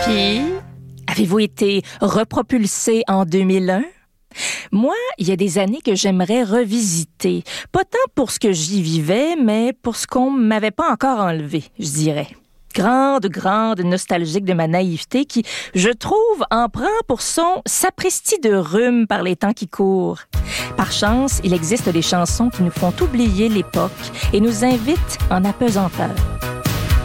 Puis, avez-vous été repropulsé en 2001? Moi, il y a des années que j'aimerais revisiter. Pas tant pour ce que j'y vivais, mais pour ce qu'on m'avait pas encore enlevé, je dirais. Grande nostalgique de ma naïveté qui, je trouve, en prend pour son sapristi de rhume par les temps qui courent. Par chance, il existe des chansons qui nous font oublier l'époque et nous invitent en apesanteur.